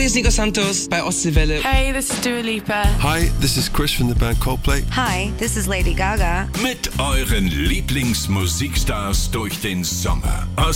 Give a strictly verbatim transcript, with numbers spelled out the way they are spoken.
ist Nico Santos bei Ostseewelle. Hey, this is Dua Lipa. Hi, this is Chris from the band Coldplay. Hi, this is Lady Gaga. Mit euren Lieblingsmusikstars durch den Sommer.